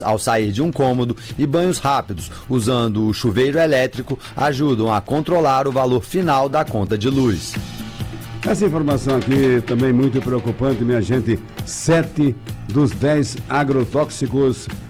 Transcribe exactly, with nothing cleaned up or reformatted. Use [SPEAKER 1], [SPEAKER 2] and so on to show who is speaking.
[SPEAKER 1] ao sair de um cômodo e banhos rápidos, usando o chuveiro elétrico, ajudam a controlar o valor final da conta de luz.
[SPEAKER 2] Essa informação aqui também muito preocupante, minha gente. Sete dos dez agrotóxicos